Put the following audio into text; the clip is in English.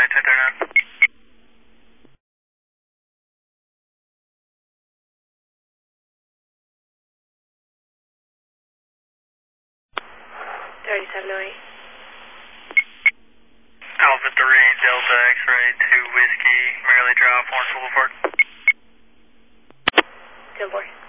Charlie 239. Alpha 3, Delta X-ray 2 Whiskey, Merrily Drive, Lawrence Boulevard. 10-4.